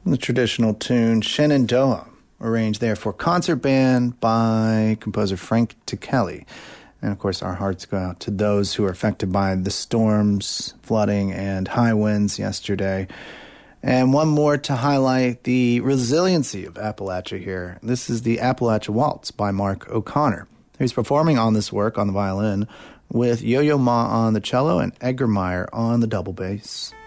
The traditional tune Shenandoah, arranged there for concert band by composer Frank Ticheli. And of course, our hearts go out to those who were affected by the storms, flooding, and high winds yesterday. And one more to highlight the resiliency of Appalachia here. This is the Appalachia Waltz by Mark O'Connor. He's performing on this work on the violin with Yo-Yo Ma on the cello and Edgar Meyer on the double bass.